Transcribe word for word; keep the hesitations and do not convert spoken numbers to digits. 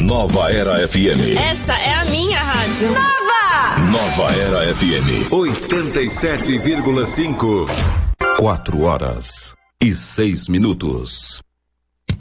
Nova Era F M. Essa é a minha rádio. Nova! Nova Era F M. oitenta e sete vírgula cinco. Quatro horas e seis minutos.